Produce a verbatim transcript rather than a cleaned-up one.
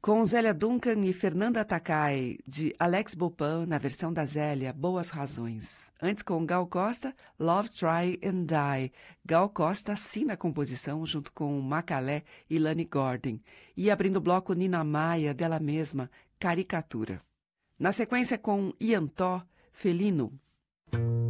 Com Zélia Duncan e Fernanda Takai, de Alex Bopin, na versão da Zélia, Boas Razões. Antes com Gal Costa, Love, Try and Die. Gal Costa assina a composição junto com Macalé e Lani Gordon. E abrindo o bloco Nina Maia, dela mesma, Caricatura. Na sequência com Iantó, Felino.